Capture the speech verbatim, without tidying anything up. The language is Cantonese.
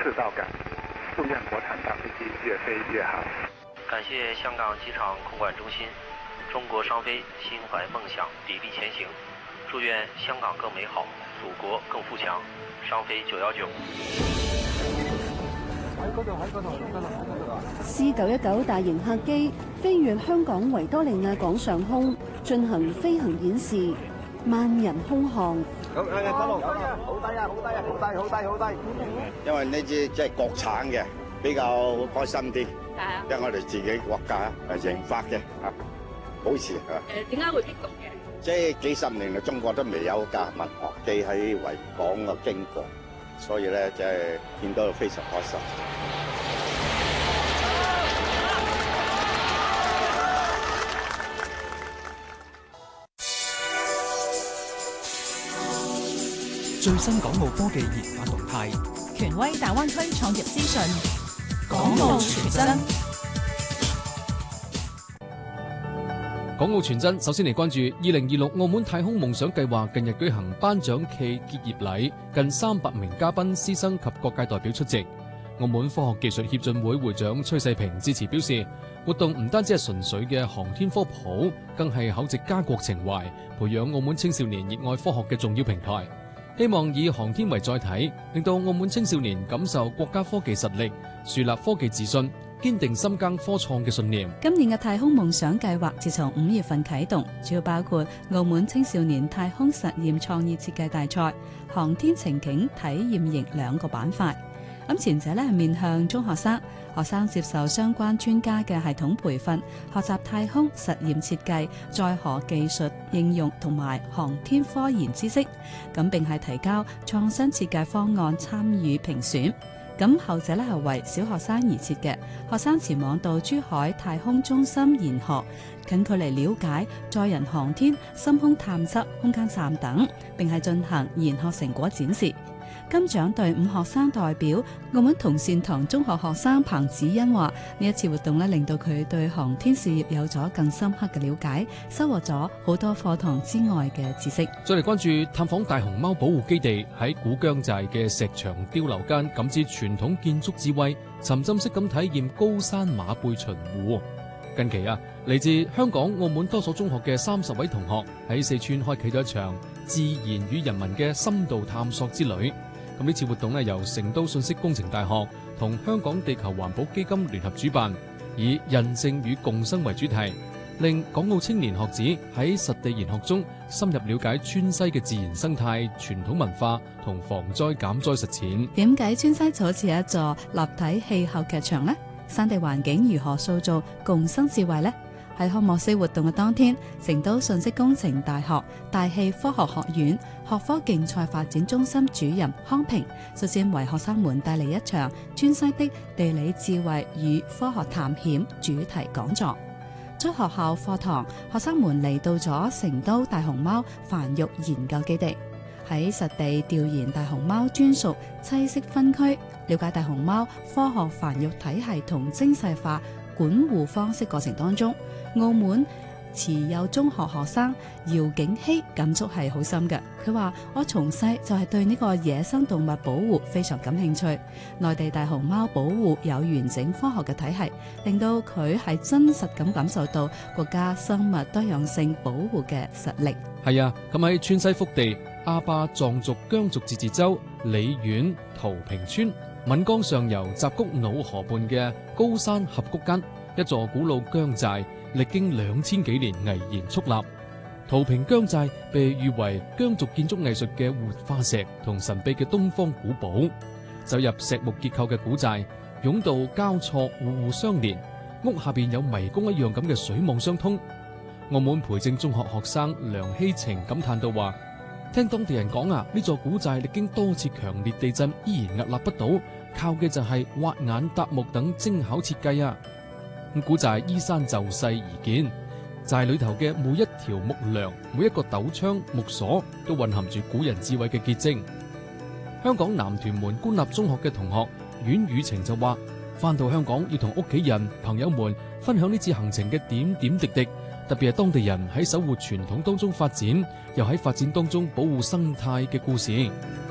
赤道感，祝愿国产大飞机越飞越好。 感谢香港机场空管中心，中国商飞心怀梦想，砥砺前行。祝願香港更美好，祖國更富強。商飛九一九。 C 九一九大型客機飛越香港維多利亞港上空，進行飛行演示，萬人空巷。 好，係啊，好低啊，好低啊，好低，好低，好低。因為呢支即係國產嘅，比較開心啲。係啊。因為我哋自己國家係研發嘅，啊，保持啊。 誒，點解會激動嘅？ 即係幾十年嚟，中國都未有架民航機喺維港嘅經過，所以咧即係見到非常開心。 最新港澳科技研發動態， 權威大灣區創業資訊， 港澳傳真。 港澳傳真，首先嚟關注二零二六澳門太空夢想計劃近日舉行頒獎暨結業禮，近三百名嘉賓、師生及各界代表出席。澳門科學技術協進會會長崔世平致辭表示，活動唔單止係純粹嘅航天科普，更係厚植家國情懷，培養澳門青少年熱愛科學嘅重要平台。希望以航天為載體，令到澳門青少年感受國家科技實力，樹立科技自信，堅定深耕科創嘅信念。 今年嘅太空夢想計劃自從五月份啟動，主要包括澳門青少年太空實驗創意設計大賽、航天情景體驗營兩個板塊。咁前者咧係面向中學生，學生接受相關專家嘅系統培訓，學習太空實驗設計、載荷技術應用同埋航天科研知識，咁並係提交創新設計方案參與評選。咁後者咧係為小學生而設嘅，學生前往到珠海太空中心研學，近距離了解載人航天、深空探測、空間站等，並係進行研學成果展示。金獎隊伍學生代表澳門同善堂中學學生彭子欣話：呢一次活動咧，令到佢對航天事業有咗更深刻嘅了解，收穫咗好多課堂之外嘅知識。 再嚟關注探訪大熊貓保護基地，喺古疆寨嘅石牆碉樓間，感知傳統建築智慧，沉浸式咁體驗高山馬背巡湖。近期啊，嚟自香港、澳門多所中學嘅三十位同學喺四川開啟咗一場自然與人文嘅深度探索之旅。咁呢次活動咧，由成都信息工程大學同香港地球環保基金聯合主辦，以人性與共生為主題，令港澳青年學子喺實地研學中深入了解川西嘅自然生態、傳統文化同防災減災實踐。 點解川西就好似一座立體氣候劇場呢？山地環境如何塑造共生智慧呢？喺開幕式活動嘅當天，成都信息工程大學大氣科學學院學科競賽發展中心主任康平率先為學生們帶嚟一場川西的地理智慧與科學探險主題講座。在學校課堂，學生們嚟到咗成都大熊貓繁育研究基地，喺實地調研大熊貓專屬棲息分區，了解大熊貓科學繁育體系同精細化管護方式過程當中，澳門慈幼中學學生姚景希感觸係好深嘅。佢話：我從細就係對呢個野生動物保護非常感興趣，內地大熊貓保護有完整科學嘅體系，令到佢係真實咁感受到國家生物多樣性保護嘅實力。 係啊，咁喺川西福地阿壩藏族羌族自治州理縣桃坪村岷江上游集谷瑙河畔嘅高山峽谷間，一座古老羌寨，歷經兩千幾年巍然矗立。桃坪羌寨被譽為羌族建築藝術嘅活化石同神秘嘅東方古堡。走入石木結構嘅古寨，甬道交錯，互互相連，屋下邊有迷宮一樣咁嘅水網相通。澳門培正中學學生梁希晴感嘆到話：聽當地人講啊，呢座古寨歷經多次強烈地震，依然屹立不倒，靠嘅就係挖眼搭木等精巧設計啊！古寨依山就勢而建，寨裏頭嘅每一條木梁、每一個斗窗、木鎖，都蘊含住古人智慧嘅結晶。香港南屯門官立中學嘅同學阮雨晴就話：翻到香港要同屋企人、朋友們分享呢次行程嘅點點滴滴。特別係當地人喺守護傳統當中發展，又喺發展當中保護生態嘅故事。